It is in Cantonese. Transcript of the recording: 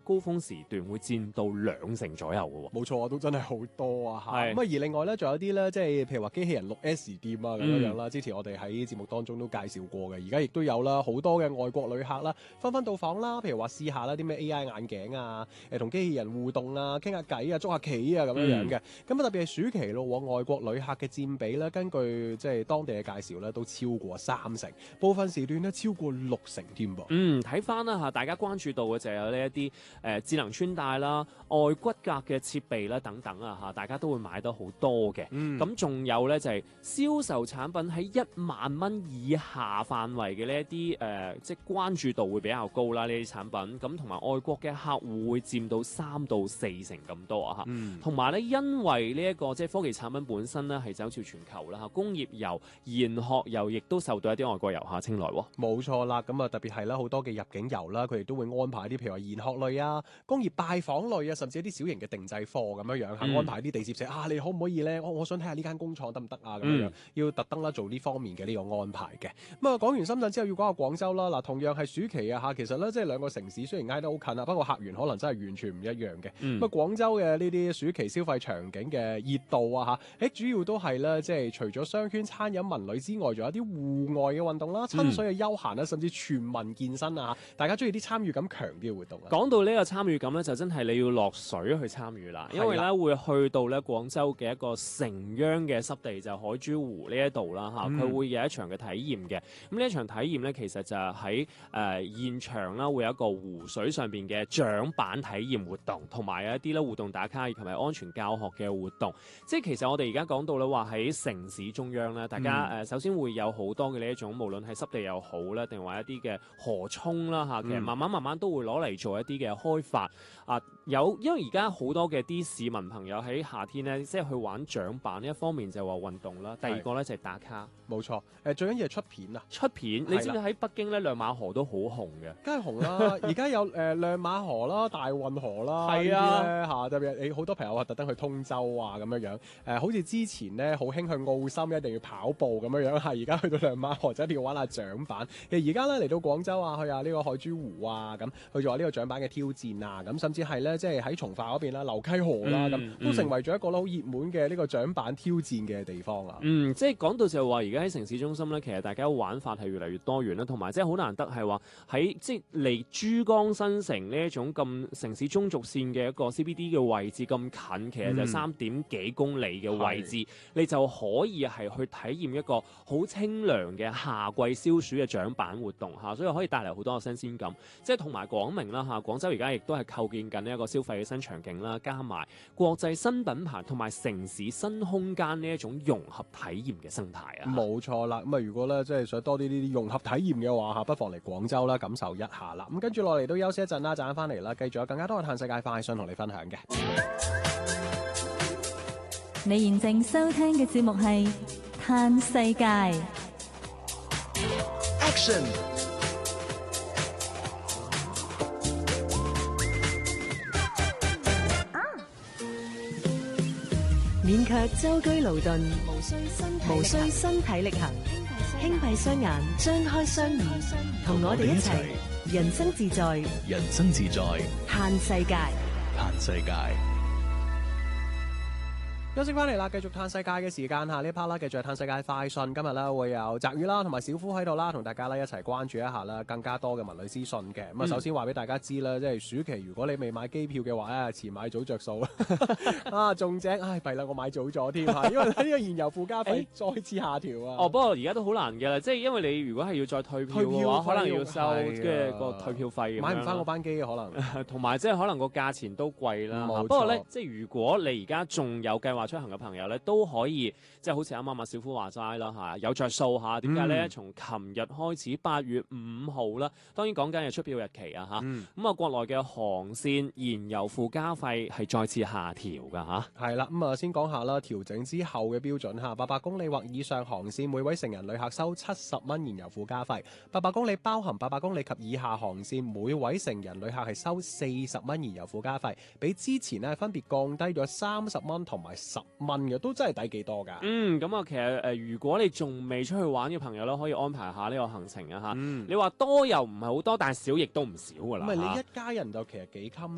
高峰時段會佔到2成左右嘅喎。 冇錯啊，都真係好多啊嚇。咁啊，而另外咧，仲有啲咧，即係譬如話機器人 6S 店啊咁樣啦。之前我哋喺節目當中都介紹過嘅，而家亦都有啦，好多嘅外國旅客啦，紛紛到訪啦。譬如話試下啦啲咩 AI 眼鏡啊，同機器人互動啊，傾下偈啊，捉下棋啊咁樣嘅。咁啊特別係暑期咯，外國旅客嘅佔比咧，根據即係當地嘅介紹咧，都超過30%，部分時段咧超過60%添噃。 睇翻啦嚇，大家關注到嘅就有呢一啲智能穿戴啦、外骨骼嘅設備啦等等啊嚇，大家都會買得好多嘅。咁仲有咧就係銷售產品喺1萬蚊以下範圍嘅呢一啲即係關注度會比較高啦，呢啲產品。咁同埋外國嘅客戶會佔到3到4成咁多啊嚇。同埋咧，因為呢一個即係科技產品本身咧係走潮全球啦嚇，工業遊、研學遊亦都受到一啲外國遊客青睞喎。 冇錯啦，咁啊特別係啦好多嘅入境遊啦，佢哋都會安排啲譬如話研學類啊、工業拜訪類啊，甚至一啲小型嘅定製貨咁樣樣嚇，安排啲地接社你可唔可以咧？我想睇下呢間工廠得唔得啊？咁樣要特登啦做呢方面嘅呢個安排嘅。咁啊講完深圳之後，要講下廣州啦。嗱，同樣係暑期啊嚇，其實咧即係兩個城市雖然挨得好近啊，不過客源可能真係完全唔一樣嘅。咁啊廣州嘅呢啲暑期消費場景嘅熱度啊嚇，主要都係咧即係除咗商圈、餐飲、文旅之外，仲有啲戶外嘅運動啦、親水嘅休閒啦，甚至全民健身啊，大家中意啲參與感強啲嘅活動啊。 講到呢個參與感咧，就真係你要落水去參與啦，因為咧會去到咧廣州嘅一個城央嘅濕地，就海珠湖呢一度啦嚇，佢會有一場嘅體驗嘅。咁呢一場體驗咧，其實就係喺現場啦，會有一個湖水上邊嘅槳板體驗活動，同埋有一啲咧互動打卡以及係安全教學嘅活動。即係其實我哋而家講到咧話喺城市中央咧，大家首先會有好多嘅呢一種，無論係濕地又好啦，定話一啲嘅河涌啦嚇，其實慢慢都會攞嚟做一啲嘅開發啊。因為而家好多嘅啲市民朋友喺夏天咧，即係去玩槳板呢一方面就話運動啦，第二個咧就係打卡。 冇錯，最緊要係出片啊！ 出片，你知唔知喺北京咧亮馬河都好紅嘅？ 梗係紅啦！而家有亮馬河啦、大運河啦，係啊嚇，特別你好多朋友話特登去通州啊咁樣樣，好似之前咧好興去澳深一定要跑步咁樣樣，係而家去到亮馬河就一定要玩下槳板。其實而家咧嚟到廣州啊，去下呢個海珠湖啊咁，去做下呢個槳板嘅挑戰啊咁，甚至係咧即係喺從化嗰邊啦、流溪河啦咁，都成為咗一個好熱門嘅呢個槳板挑戰嘅地方啊。 即係講到就係話而家喺城市中心咧，其實大家玩法係越嚟越多元啦，同埋即係好難得係話喺即係離珠江新城呢一種咁城市中軸線嘅一個 CBD 嘅位置咁近，其實就3點幾公里嘅位置，你就可以係去體驗一個好清涼嘅夏季消暑嘅槳板活動嚇，所以可以帶嚟好多嘅新鮮感。即係同埋廣明啦嚇，廣州而家亦都係構建緊呢一個消費嘅新場景啦，加埋國際新品牌同埋城市新空間呢一種融合體驗嘅生態啊。 冇錯啦，咁啊如果咧即係想多啲呢啲融合體驗嘅話嚇，不妨嚟廣州啦感受一下啦。咁跟住落嚟都休息一陣啦，陣間翻嚟啦，繼續有更加多嘅嘆世界快訊同你分享嘅。 你現正收聽嘅節目係嘆世界。 Action！ 勉強舟車勞頓，無需身體力行，輕閉雙眼，張開雙耳，同我哋一齊人生自在， 人生自在， 嘆世界， 嘆世界。 休息翻嚟啦，繼續嘆世界嘅時間嚇，呢 part 啦，繼續係嘆世界快訊。今日咧會有澤宇啦，同埋小夫喺度啦，同大家咧一齊關注一下啦，更加多嘅文旅資訊嘅。咁啊，首先話俾大家知啦，即係暑期如果你未買機票嘅話咧，遲買早着數啊！仲正，弊啦，我買早咗添嚇，因為呢個燃油附加費再次下調啊。 不過而家都好難嘅啦，即係因為你如果係要再退票嘅話，可能要收嘅個退票費， 買唔翻嗰班機嘅可能， 同埋即係可能個價錢都貴啦。不過咧，即係如果你而家仲有計劃出行嘅朋友咧，都可以即係好似啱啱阿小夫話齋啦嚇，有着數嚇。點解咧？從琴日開始8月5號啦，當然講緊係出票日期啊嚇。咁啊，國內嘅航線燃油附加費係再次下調㗎嚇。 係啦，咁啊先講下啦，調整之後嘅標準嚇，800公里或以上航線每位成人旅客收70蚊燃油附加費，800公里包含800公里及以下航線每位成人旅客係收40蚊燃油附加費，比之前咧分別降低咗30蚊同埋10蚊嘅，都真係抵幾多㗎。 咁啊，其實如果你仲未出去玩嘅朋友咧，可以安排下呢個行程啊嚇。你話多又唔係好多，但係少亦都唔少㗎啦。 唔係你一家人就其實幾襟